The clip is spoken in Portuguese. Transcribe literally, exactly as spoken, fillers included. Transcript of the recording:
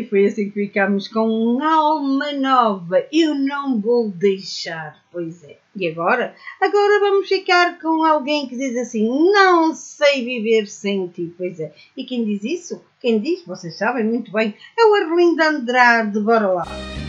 E foi assim que ficámos com alma nova. Eu não vou deixar. Pois é. E agora? Agora vamos ficar com alguém que diz assim: não sei viver sem ti. Pois é. E quem diz isso? Quem diz? Vocês sabem muito bem. É o Arlindo Andrade. Bora lá.